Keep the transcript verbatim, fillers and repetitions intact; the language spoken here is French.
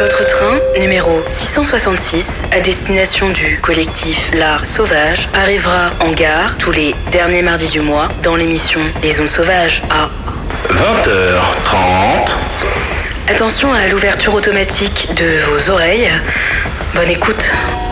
Votre train, numéro six cent soixante-six, à destination du collectif L'Art Sauvage, arrivera en gare tous les derniers mardis du mois dans l'émission Les Ondes Sauvages à vingt heures trente. Attention à l'ouverture automatique de vos oreilles. Bonne écoute.